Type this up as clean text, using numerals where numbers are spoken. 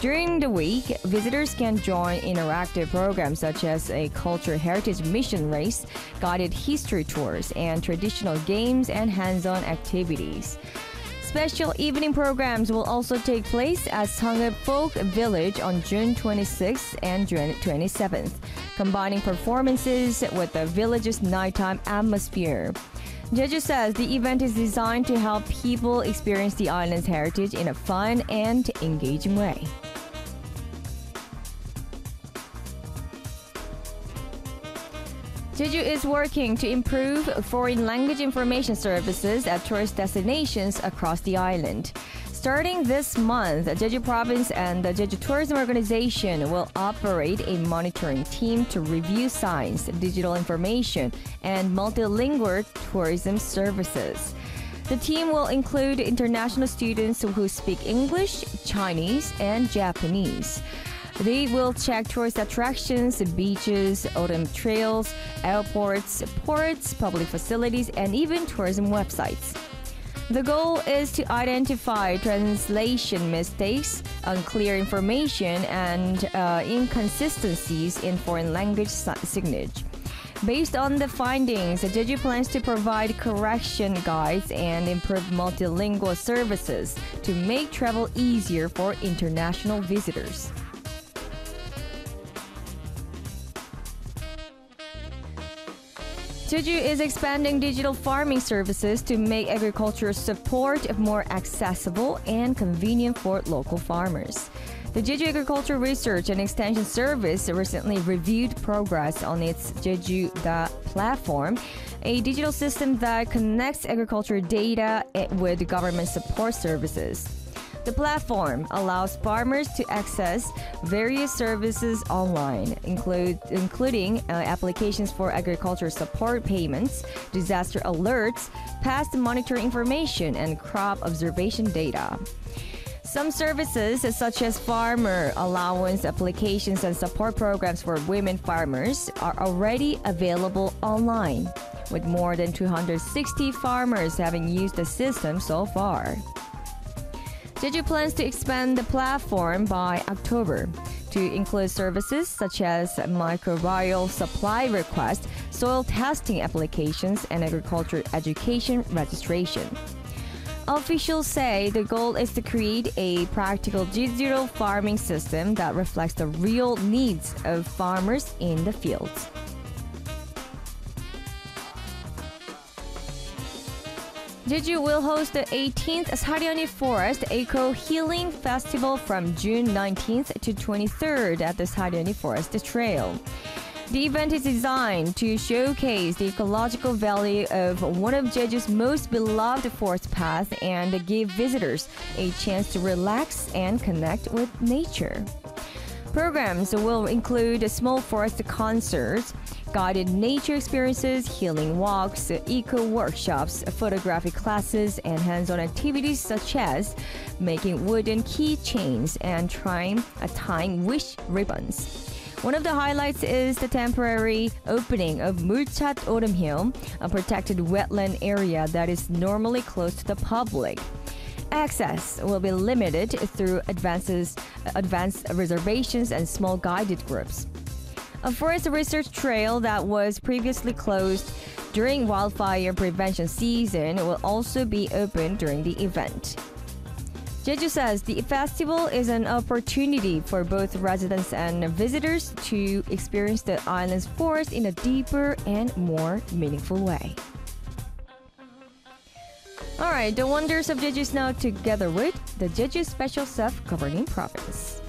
During the week, visitors can join interactive programs such as a culture heritage mission race, guided history tours, and traditional games and hands-on activities. Special evening programs will also take place at Sangye Folk Village on June 26th and June 27th, combining performances with the village's nighttime atmosphere. Jeju says the event is designed to help people experience the island's heritage in a fun and engaging way. Jeju is working to improve foreign language information services at tourist destinations across the island. Starting this month, Jeju Province and the Jeju Tourism Organization will operate a monitoring team to review signs, digital information, and multilingual tourism services. The team will include international students who speak English, Chinese, and Japanese. They will check tourist attractions, beaches, autumn trails, airports, ports, public facilities, and even tourism websites. The goal is to identify translation mistakes, unclear information, and inconsistencies in foreign language signage. Based on the findings, Jeju plans to provide correction guides and improve multilingual services to make travel easier for international visitors. Jeju is expanding digital farming services to make agricultural support more accessible and convenient for local farmers. The Jeju Agriculture Research and Extension Service recently reviewed progress on its Jeju-da platform, a digital system that connects agriculture data with government support services. The platform allows farmers to access various services online, including applications for agriculture support payments, disaster alerts, past monitoring information, and crop observation data. Some services, such as farmer allowance applications and support programs for women farmers, are already available online, with more than 260 farmers having used the system so far. Jeju plans to expand the platform by October to include services such as microbial supply request, soil testing applications, and agriculture education registration. Officials say the goal is to create a practical digital farming system that reflects the real needs of farmers in the fields. Jeju will host the 18th Saryani Forest Eco Healing Festival from June 19th to 23rd at the Saryani Forest Trail. The event is designed to showcase the ecological value of one of Jeju's most beloved forest paths and give visitors a chance to relax and connect with nature. Programs will include small forest concerts, guided nature experiences, healing walks, eco-workshops, photography classes, and hands-on activities such as making wooden keychains and tying wish ribbons. One of the highlights is the temporary opening of Mulchat Autumn Hill, a protected wetland area that is normally closed to the public. Access will be limited through advanced reservations and small guided groups. A forest research trail that was previously closed during wildfire prevention season will also be open during the event. Jeju says the festival is an opportunity for both residents and visitors to experience the island's forest in a deeper and more meaningful way. Alright, the wonders of Jeju is now together with the Jeju Special Self-Governing Province.